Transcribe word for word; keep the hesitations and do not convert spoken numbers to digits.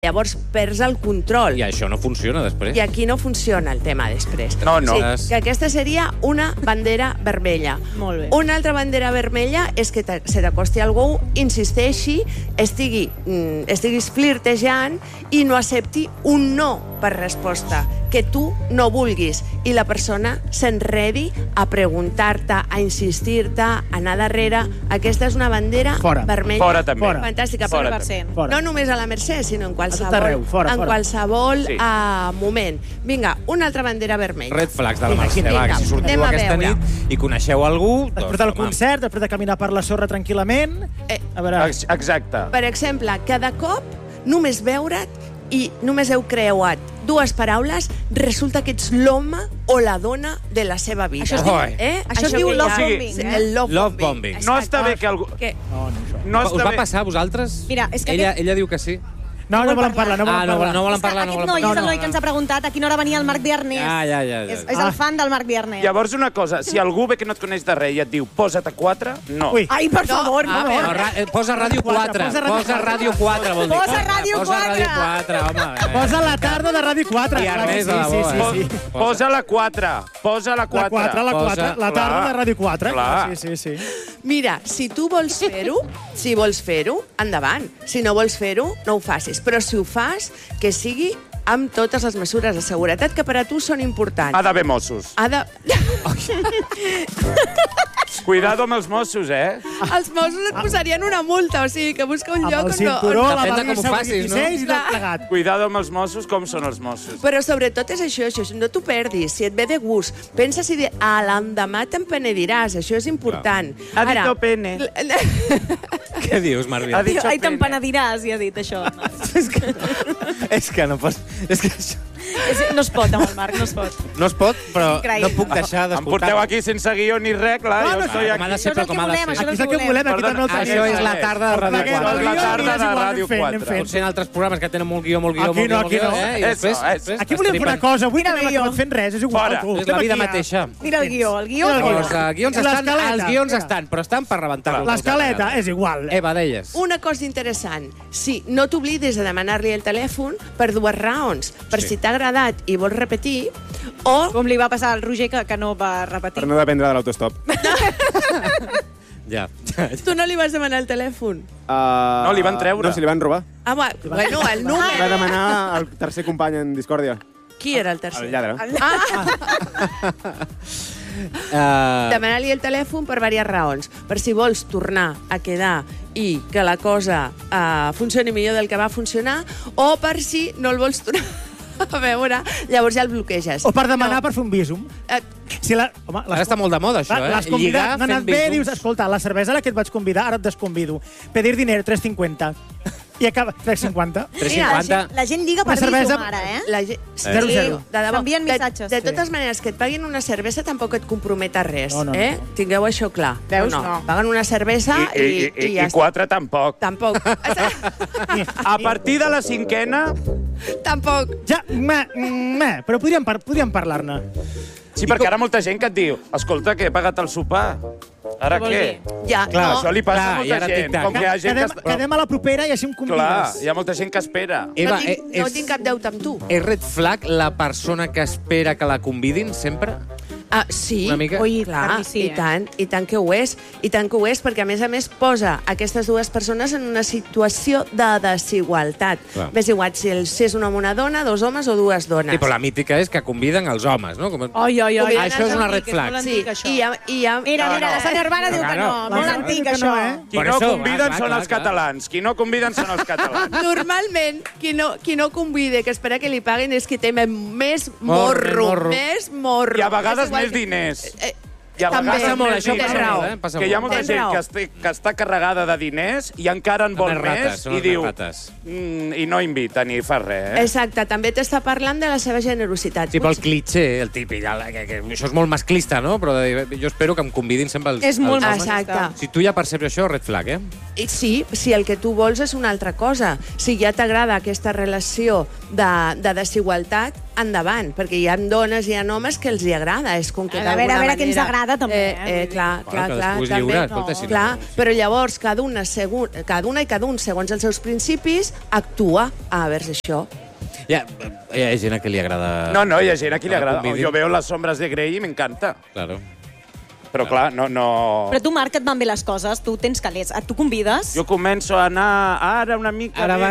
Llavors perds el control. I això no funciona després. I aquí no funciona el tema després. No, no. Sí, que aquesta seria una bandera vermella. Molt bé. Una altra bandera vermella és que se t'acosti algú, insisteixi, estigui, mm, estiguis flirtejant i no accepti un no per resposta, que tu no vulguis, i la persona s'enredi a preguntar-te, a insistir-te, a anar darrere. Aquesta és una bandera Fora. vermella. Fora, també. Fora. Fantàstica. Fora, però també. Fora. no només a la Mercè, sinó en qualsevol, arreu, fora, en fora. qualsevol Sí. uh, moment. Vinga, una altra bandera vermella. Red flags de la Vinga, Mercè. vinga, Va, que si sortiu anem a aquesta veure. nit i coneixeu algú... Després del concert, després de caminar per la sorra tranquil·lament... Eh, A veure... Ex- Exacte. Per exemple, cada cop, només veure't i només heu creuat dues paraules, resulta que ets l'home o la dona de la seva vida. Això es diu, Oi. eh? això es diu que love ja- bombing, sí, eh? El love, Love bombing. bombing. No està bé que algú... Que... No, no, això. No Us està va bé... passar a vosaltres? Mira, és que ella, aquest- ella diu que sí. No, no volen parlar, no volen Ah, no, parlar. no volen És que parlar, no aquest volen noi parlar. és el noi que ens ha preguntat a quina hora venia el Marc Biarnès. Ah, ja, ja, ja. És, és el fan del Marc Biarnès. Llavors, una cosa, si algú ve que no et coneix de res i et diu posa't a quatre, no. Ui. Ai, per favor, ah, no. bé. No, ra eh, posa Ràdio quatre. Posa Ràdio Posa Ràdio quatre, vol dir. Posa Ràdio Posa Ràdio quatre. quatre, home. eh. Posa la tarda de Ràdio quatre. I clar que Ernest sí, de sí, debò, sí, eh? sí. Posa la quatre. Posa la La quatre. quatre, la Posa- quatre, la tarda de Clar. Ràdio quatre. Clar. Sí, sí, sí. Mira, si tu vols fer-ho, si vols fer-ho, endavant. Si no vols fer-ho, no ho facis. Però si ho fas, que sigui amb totes les mesures de seguretat que per a tu són importants. Ha d'haver Mossos. Ha de... Cuidado amb els Mossos, eh? Els Mossos et posarien una multa, o sigui, que busca un Amb lloc el on no... cinturó, on... la Depèn de com ho balisa facis, no? dieciséis i tot Clar. plegat. Cuidado amb els Mossos, com són els Mossos. Però sobretot és això, això, no t'ho perdis, si et ve de gust. Pensa si de... a l'endemà te'n penediràs, això és important. Ha dit pene. Què dius, Marvia? Ha dit Ai, te'n pene. penediràs, i ha dit això. És que, és que no pots... És que això... És- No es pot amb el Marc, no es pot. No es pot, però Increïble. no puc deixar Em d'escoltar. porteu aquí sense guió ni res, clar. No, jo no, estoy com ha de aquí. ser, Això és però el com que ha de volem, ser. això és Aquí el és el que que volem, aquí Perdona, també el Això tenim. és la tarda de Ràdio Pleguem quatre. el guió, La tarda mira, és de igual, Ràdio anem fent, anem quatre. fent. Potser en altres programes que tenen molt guió, molt guió, Aquí molt guió, no, molt aquí guió, no. eh? I Eso, després, eso. després Aquí volíem fer una cosa, avui que Mira no hem el guió. acabat fent res, és igual. Fora. tu. És la vida Estem aquí, mateixa. Mira el guió, el guió. Mira el guió. Els uh, guions estan, L'escaleta. els guions estan, però estan per rebentar-los. L'escaleta és igual. Eva, deies. Una cosa interessant, sí, no t'oblidis de demanar-li el telèfon per dues raons. Per Sí. si t'ha agradat i vols repetir, o... Com li va passar al Roger, que, que no va repetir. Per no dependre de l'autostop. Ja. Tu no li vas demanar el telèfon? Uh, No, li van treure. No, si li van robar. Ah, va, bueno, el Va número. demanar el tercer company en discòrdia. Qui era el tercer? El lladre. Ah, Uh, demanar-li el telèfon per diverses raons. Per si vols tornar a quedar i que la cosa uh, funcioni millor del que va funcionar, o per si no el vols tornar a veure, llavors ja el bloqueges. O per demanar per fer un bísum. Eh, Si la, home, Ara està molt de moda, això, eh? L'has convidat, no ha anat bé, bísums. dius, escolta, la cervesa a la que et vaig convidar, ara et desconvido. Pedir dinero, tres cincuenta. I acaba, tres cinquanta. tres Mira, la cinquanta. gent, la gent lliga per Una cervesa- Bizum, ara, eh? La gent... Zero, zero. de debò. S'envien De- missatges. De, de totes Sí. maneres, que et paguin una cervesa tampoc et compromet a res, No, no, no. eh? Tingueu això clar. Veus? No, no. No. Paguen una cervesa I, i, i, i, i, ja i quatre tampoc. Tampoc. A partir de la cinquena... Tampoc. Ja, me, me, però podríem, par podríem parlar-ne. Sí, perquè ara molta gent que et diu escolta, que he pagat el sopar. Ara Què vol què? dir? Ja, Clar, no. Això li passa Clar, a i molta ara gent. tic-tac. Com que hi ha gent Quedem, que... quedem a la propera i així em Clar, convides. hi ha molta gent que espera. Eva, no, tinc, eh, no és, tinc cap deute amb tu. és red flag la persona que espera que la convidin sempre? Ah, sí, Una mica? Ui, clar, per mi sí, i eh? tant, i tant que ho és, i tant que ho és, perquè a més a més posa aquestes dues persones en una situació de desigualtat. Clar. Ves igual si, el, si és un home o una dona, dos homes o dues dones. Sí, però la mítica és que conviden els homes, no? Com... Ai, ai, ai. Conviden Això és els una amics, red flag. és molt Sí, antic, això. i hi ha... I hi ha Mira, No, mira, no. la Sant Hermana diu que Claro. no. Molt La- antic, que no, això. eh? Qui Per no això, conviden clar, són clar, els clar. catalans. Qui no conviden són els catalans. Normalment, qui no, qui no convide, que espera que li paguen, és qui té més Morro, morro, morro. més morro. I a vegades És igual més que- diners. Eh, I a També. vegades Passa molt, més això diners. Tens passa raó. molt, eh? Passa Que hi ha molt. molta Tens gent raó. que, este, que està carregada de diners i encara en vol Són les rates, més són i les diu... rates. Mm, I no invita ni fa res, eh? Exacte, també t'està parlant de la seva generositat. Sí, però el clitxé, el típic, el, que, que, això és molt masclista, no? Però de, jo espero que em convidin sempre els, És molt els homes. Exacte. Si tu ja perceps això, red flag, eh? I sí, si el que tu vols és una altra cosa. Si ja t'agrada aquesta relació de, de desigualtat, endavant, perquè hi ha dones i hi ha homes que els hi agrada. És com que A veure, a d'alguna veure què ens manera- agrada agrada, també. Eh, Eh, eh, clar, clar, Bueno, clar, cadascú és també. lliure, escolta, si no- clar, però llavors cada una, segun, cada una i cada un, segons els seus principis, actua a veure això. Hi ha, hi ha gent a qui li agrada... No, no, hi ha gent a qui li que la agrada. convidin. Jo veo les sombres de Grey i m'encanta. Claro. Però, clar, no... no... Però tu, Marc, et van bé les coses, tu tens calés. Tu convides? Jo començo a anar ara una mica... Ara bé. va